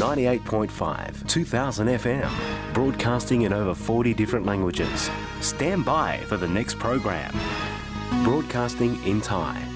98.5, 2000 FM, broadcasting in over 40 different languages. Stand by for the next program. Broadcasting in Thai.